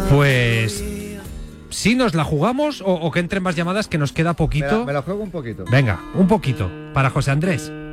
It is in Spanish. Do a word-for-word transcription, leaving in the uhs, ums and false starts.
Pues ¿sí nos la jugamos o, o que entren más llamadas, que nos queda poquito? Me la, me la juego un poquito. Venga, un poquito para José Andrés.